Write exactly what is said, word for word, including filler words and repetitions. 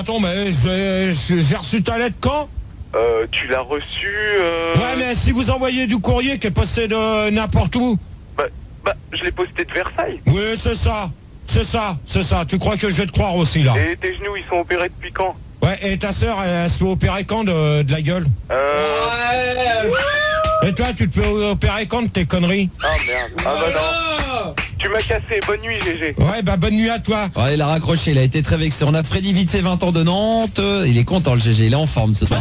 tonton, mais j'ai j'ai reçu ta lettre quand? Euh, tu l'as reçu euh... Ouais, mais si vous envoyez du courrier qui est posté de n'importe où. Bah, bah, je l'ai posté de Versailles. Oui, c'est ça. C'est ça, c'est ça. Tu crois que je vais te croire aussi, là? Et tes genoux, ils sont opérés depuis quand? Ouais, et ta sœur, elle, elle se fait opérer quand de, de la gueule? Euh... Ouais. Et toi, tu te fais opérer quand de tes conneries? Ah merde. Ah bah non. Tu m'as cassé. Bonne nuit, G G. Ouais, bah bonne nuit à toi. Ouais, il a raccroché, il a été très vexé. On a Freddy vite fait vingt ans de Nantes. Il est content le G G, il est en forme ce soir.